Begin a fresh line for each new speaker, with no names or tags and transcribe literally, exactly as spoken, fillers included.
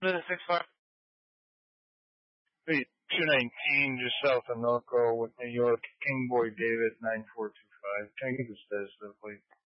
To the six five.
Wait, two nineteen, just south of Milk Row with New York. King Boy David nine four two five. Can I get the status of the plate?